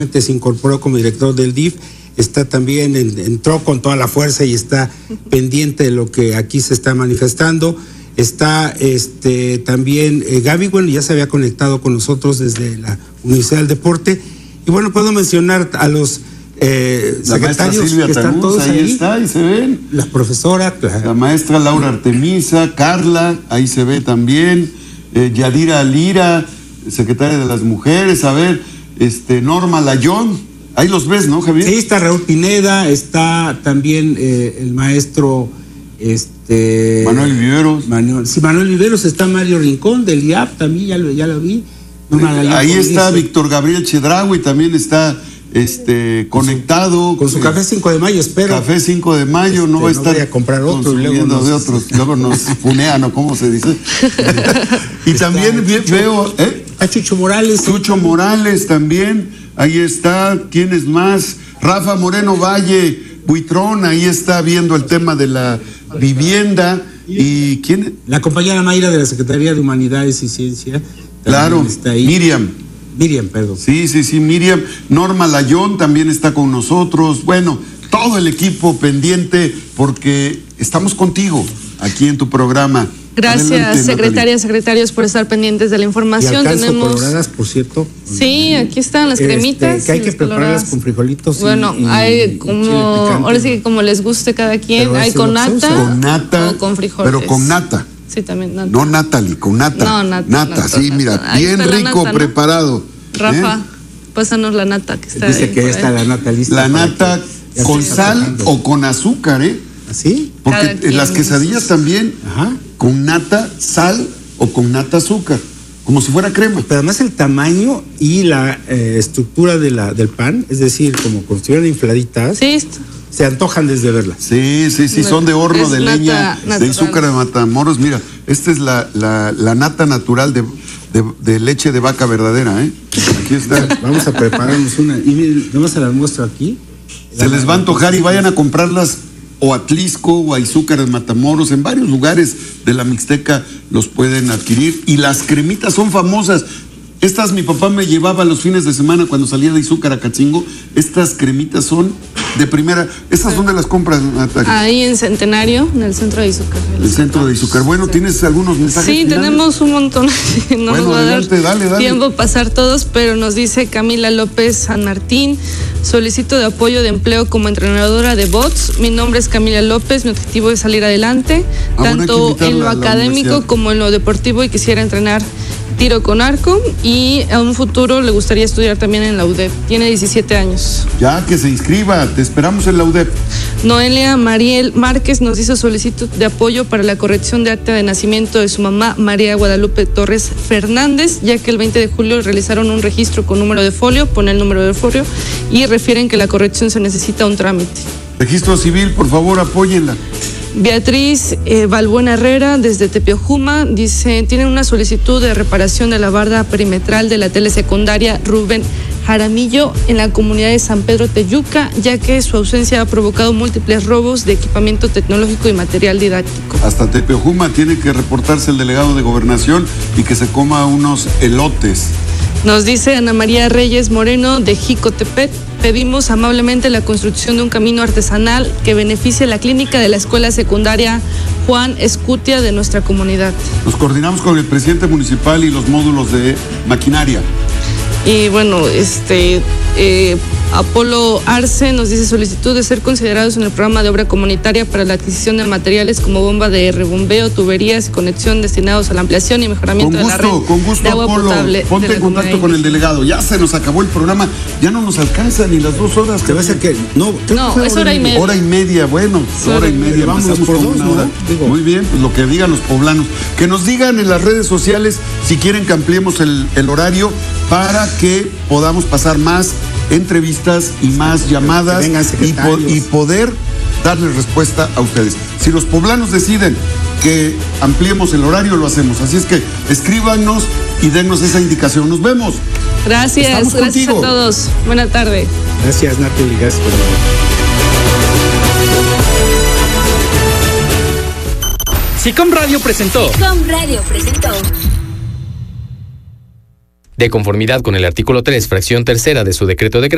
se incorporó como director del DIF, está también, entró con toda la fuerza y está pendiente de lo que aquí se está manifestando. Está también Gaby, bueno, ya se había conectado con nosotros desde la Universidad del Deporte. Y bueno, puedo mencionar a los secretarios Silvia que están Tamuz, todos ahí. Está, ahí se ven. La profesora, claro. La maestra Laura Artemisa, Carla, ahí se ve también. Yadira Lira, secretaria de las Mujeres, a ver, Norma Layón, ahí los ves, ¿no, Javier? Sí, está Raúl Pineda, está también el maestro Manuel Viveros. Manuel Viveros, está Mario Rincón del IAP, también ya lo vi. Ahí está Víctor Gabriel Chedraui, también está conectado. Con su café 5 de mayo, espero. Café 5 de mayo, no va a estar a comprar otro y luego nos funean, ¿o cómo se dice? Y también veo, a Chucho Morales. Chucho Morales también, ahí está. ¿Quién es más? Rafa Moreno Valle Buitrón, ahí está viendo el tema de la vivienda. ¿Y quién? La compañera Mayra de la Secretaría de Humanidades y Ciencia. Claro, está ahí. Miriam, perdón. Sí, Miriam. Norma Layón también está con nosotros. Bueno, todo el equipo pendiente porque estamos contigo aquí en tu programa. Gracias, adelante, secretarias, secretarios, por estar pendientes de la información. Y tenemos coloradas, por cierto. Sí, aquí están las cremitas. Que hay que prepararlas con frijolitos. Bueno, hay como, ahora sí que como les guste cada quien. Hay con nata o con frijoles. Pero con nata. Sí, también nata. No Natalie, con nata. No, nata. Sí, mira, bien rico, nata, preparado. Rafa, pásanos la nata que está. Dice que ya está la nata lista. La nata con sal o con azúcar, ¿Así? Porque en las quesadillas también, con nata, sal o con nata, azúcar, como si fuera crema. Pero además el tamaño y la estructura del pan, es decir, como si estuvieran infladitas. Sí. Se antojan desde verlas. Sí, son de horno, de leña, de azúcar de Matamoros. Mira, esta es la nata natural de leche de vaca verdadera, Aquí está. Vamos a prepararnos una. Y miren, nomás se las muestro aquí. Se les va a antojar y vayan a comprarlas o a Atlisco o a Izúcar de Matamoros. En varios lugares de la Mixteca los pueden adquirir. Y las cremitas son famosas. Estas mi papá me llevaba los fines de semana cuando salía de Izúcar a Catzingo. Estas cremitas son de primera. ¿Estas dónde las compras, Natalia? Ahí en Centenario, en el centro de Izúcar. El centro de Izúcar. Bueno, ¿tienes algunos mensajes? Sí, finales? Tenemos un montón. No bueno, nos va adelante, a dar dale. tiempo pasar todos, pero nos dice Camila López San Martín: solicito de apoyo de empleo como entrenadora de bots. Mi nombre es Camila López, mi objetivo es salir adelante, tanto en lo académico como en lo deportivo, y quisiera entrenar tiro con arco, y a un futuro le gustaría estudiar también en la UDEP. Tiene 17 años. Ya, que se inscriba, te esperamos en la UDEP. Noelia Mariel Márquez nos hizo solicitud de apoyo para la corrección de acta de nacimiento de su mamá María Guadalupe Torres Fernández, ya que el 20 de julio realizaron un registro con número de folio, pone el número de folio, y refieren que la corrección se necesita un trámite. Registro civil, por favor, apóyenla. Beatriz Balbuena Herrera, desde Tepeojuma, dice: tienen una solicitud de reparación de la barda perimetral de la telesecundaria Rubén Jaramillo en la comunidad de San Pedro Teyuca, ya que su ausencia ha provocado múltiples robos de equipamiento tecnológico y material didáctico. Hasta Tepeojuma tiene que reportarse el delegado de Gobernación y que se coma unos elotes. Nos dice Ana María Reyes Moreno, de Jicotepec: pedimos amablemente la construcción de un camino artesanal que beneficie a la clínica de la escuela secundaria Juan Escutia de nuestra comunidad. Nos coordinamos con el presidente municipal y los módulos de maquinaria. Y bueno, Apolo Arce nos dice: solicitud de ser considerados en el programa de obra comunitaria para la adquisición de materiales como bomba de rebombeo, tuberías y conexión destinados a la ampliación y mejoramiento de la red de agua potable. Ponte en contacto con el delegado. Ya se nos acabó el programa, ya no nos alcanza ni las 2 horas. ¿Te vas a que? No, es hora y media. Hora y media, bueno, hora y media. Vamos por 2, ¿no? Muy bien, pues lo que digan los poblanos. Que nos digan en las redes sociales si quieren que ampliemos el horario para que podamos pasar más entrevistas y más llamadas y poder darles respuesta a ustedes. Si los poblanos deciden que ampliemos el horario, lo hacemos. Así es que escríbanos y denos esa indicación. Nos vemos. Gracias a todos. Buena tarde. Gracias, Natalie. Gracias. SICOM Radio presentó. De conformidad con el artículo 3, fracción tercera de su decreto de